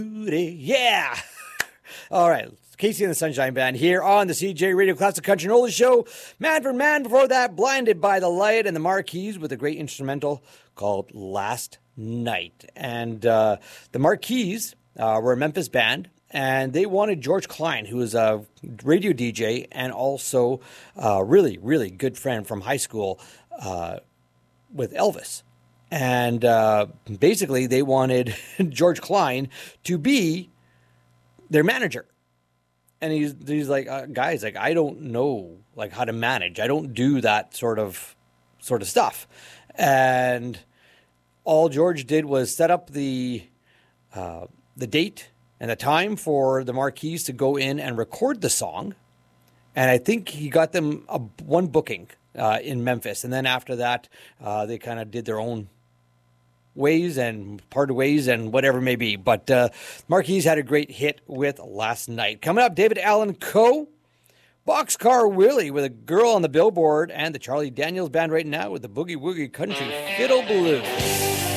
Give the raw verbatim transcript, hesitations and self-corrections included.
Yeah. All right. Casey and the Sunshine Band here on the C J Radio Classic Country and Oldies Show. Man for Man, before that, Blinded by the Light and the Marquis with a great instrumental called Last Night. And uh, the Marquis uh, were a Memphis band, and they wanted George Klein, who was a radio D J and also a really, really good friend from high school uh, with Elvis. And uh, basically, they wanted George Klein to be their manager. And he's he's like, uh, guys, like I don't know like how to manage. I don't do that sort of sort of stuff. And all George did was set up the uh, the date and the time for the Marquis to go in and record the song. And I think he got them a, one booking uh, in Memphis. And then after that, uh, they kind of did their own ways and parted ways and whatever it may be. But uh, Marquis had a great hit with Last Night. Coming up, David Allan Coe, Boxcar Willie with A Girl on the Billboard, and the Charlie Daniels Band right now with the Boogie Woogie Country Fiddle Blues.